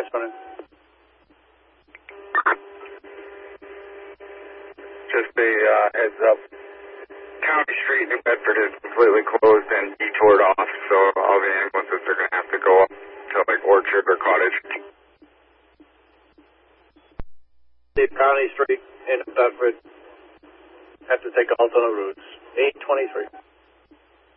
running. Just a heads up. County Street, New Bedford is completely closed and detoured off, so all the ambulances are going to have to go up to like Orchard or Cottage. County Street in Bedford have to take alternate routes. 823.